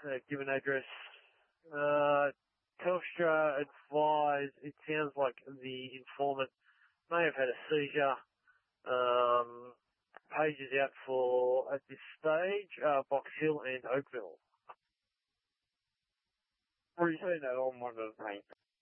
give an address. Telstra advised it sounds like the informant may have had a seizure. Pages out for, at this stage, Box Hill and Oakville. Were you saying that on one of those main